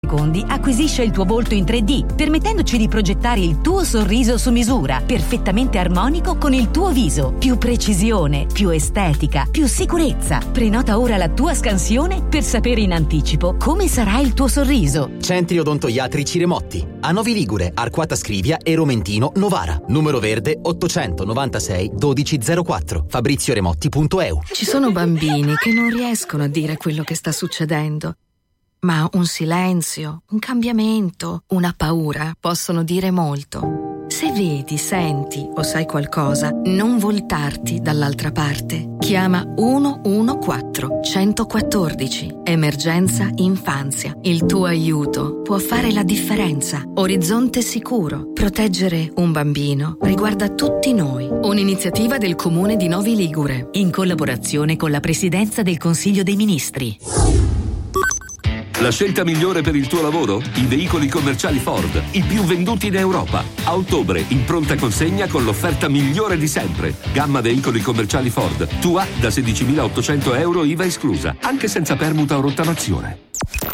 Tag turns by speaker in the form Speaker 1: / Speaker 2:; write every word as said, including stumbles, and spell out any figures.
Speaker 1: secondi acquisisce il tuo volto in tre D, permettendoci di progettare il tuo sorriso su misura, perfettamente armonico con il tuo viso. Più precisione, più estetica, più sicurezza. Prenota ora la tua scansione per sapere in anticipo come sarà il tuo sorriso.
Speaker 2: Centri odontoiatrici Remotti. A Novi Ligure, Arquata Scrivia e Romentino Novara. Numero verde ottocentonovantasei dodici zero quattro. fabrizio remotti punto e u.
Speaker 3: Ci sono bambini che non riescono a dire quello che sta succedendo. Ma un silenzio, un cambiamento, una paura possono dire molto. Se vedi, senti o sai qualcosa, non voltarti dall'altra parte. Chiama uno uno quattro uno quattro uno. Emergenza infanzia. Il tuo aiuto può fare la differenza. Orizzonte sicuro. Proteggere un bambino riguarda tutti noi. Un'iniziativa del Comune di Novi Ligure,
Speaker 1: in collaborazione con la Presidenza del Consiglio dei Ministri.
Speaker 4: La scelta migliore per il tuo lavoro? I veicoli commerciali Ford, i più venduti in Europa. A ottobre, in pronta consegna con l'offerta migliore di sempre. Gamma veicoli commerciali Ford, tua da sedicimilaottocento euro I V A esclusa, anche senza permuta o rottamazione.